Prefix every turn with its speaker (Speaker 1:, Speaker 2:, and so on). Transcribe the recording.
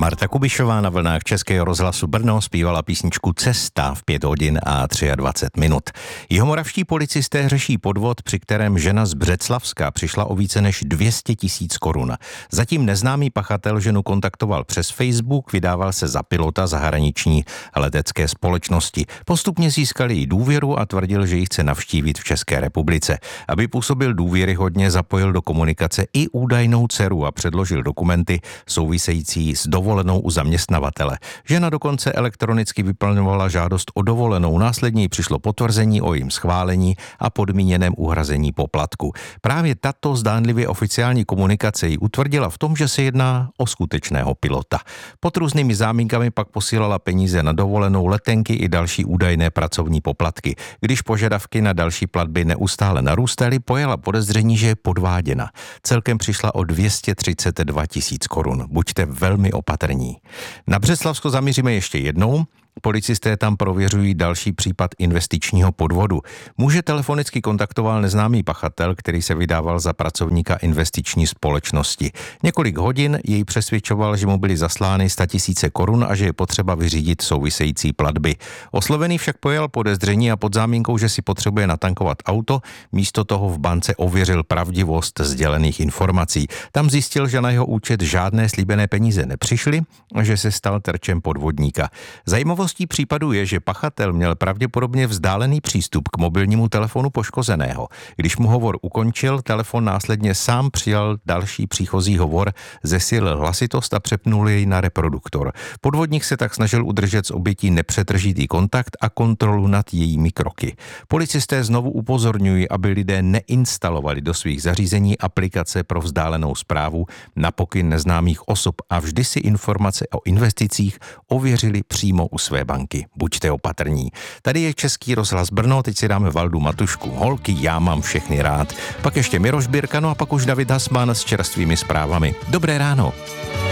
Speaker 1: Marta Kubišová na vlnách Českého rozhlasu Brno zpívala písničku Cesta v 5 hodin a 23 minut. Jihomoravští policisté řeší podvod, při kterém žena z Břeclavska přišla o více než 200 000 korun. Zatím neznámý pachatel ženu kontaktoval přes Facebook, vydával se za pilota zahraniční letecké společnosti. Postupně získal její důvěru a tvrdil, že ji chce navštívit v České republice. Aby působil důvěryhodně, zapojil do komunikace i údajnou dceru a předložil dokumenty související s dovolenou u zaměstnavatele. Žena dokonce elektronicky vyplňovala žádost o dovolenou, následně jí přišlo potvrzení o jejím schválení a podmíněném uhrazení poplatku. Právě tato zdánlivě oficiální komunikace ji utvrdila v tom, že se jedná o skutečného pilota. Pod různými záminkami pak posílala peníze na dovolenou, letenky i další údajné pracovní poplatky. Když požadavky na další platby neustále narůstaly, pojala podezření, že je podváděna. Celkem přišla o 232 000 korun. Buďte velmi opatrní. Na Břeclavsko zamíříme ještě jednou. Policisté tam prověřují další případ investičního podvodu. Muže telefonicky kontaktoval neznámý pachatel, který se vydával za pracovníka investiční společnosti. Několik hodin jej přesvědčoval, že mu byly zaslány 100 000 korun a že je potřeba vyřídit související platby. Oslovený však pojal podezření a pod záminkou, že si potřebuje natankovat auto, místo toho v bance ověřil pravdivost sdělených informací. Tam zjistil, že na jeho účet žádné slíbené peníze nepřišly a že se stal terčem podvodníka. Zajímavostí případu je, že pachatel měl pravděpodobně vzdálený přístup k mobilnímu telefonu poškozeného. Když mu hovor ukončil, telefon následně sám přijal další příchozí hovor, zesílil hlasitost a přepnul jej na reproduktor. Podvodník se tak snažil udržet z obětí nepřetržitý kontakt a kontrolu nad jejími kroky. Policisté znovu upozorňují, aby lidé neinstalovali do svých zařízení aplikace pro vzdálenou správu na pokyn neznámých osob a vždy si informace o investicích ověřili přímo u své banky. Buďte opatrní. Tady je Český rozhlas Brno, teď si dáme Valdu Matušku. Holky, já mám všechny rád. Pak ještě Miroš Birka, no a pak už David Hasman s čerstvými zprávami. Dobré ráno.